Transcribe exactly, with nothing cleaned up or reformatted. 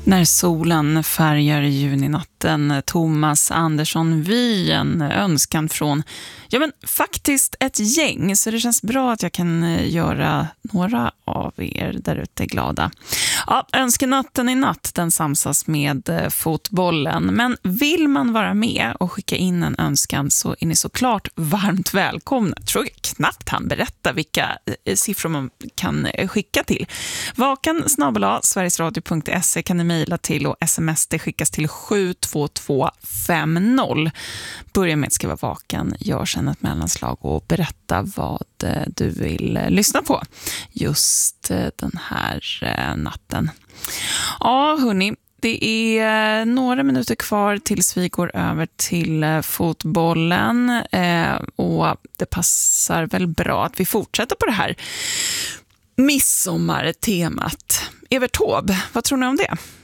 När solen färgar juninatten, Thomas Andersson Vy, en önskan från, ja men faktiskt ett gäng, så det känns bra att jag kan göra några av er där ute glada. Ja, önskenatten i natt, den samsas med fotbollen, men vill man vara med och skicka in en önskan så är ni såklart varmt välkomna. Jag tror knappt han berättar vilka siffror man kan skicka till. Vakan snabel-a sverigesradio punkt se kan ni mejla till, och sms det skickas till sju två två fem noll. Börja med att skriva vakan, gör sen ett mellanslag och berätta vad du vill lyssna på just den här natten. Ja, hörni, det är några minuter kvar tills vi går över till fotbollen, och det passar väl bra att vi fortsätter på det här midsommartemat. Evert Taube, vad tror ni om det?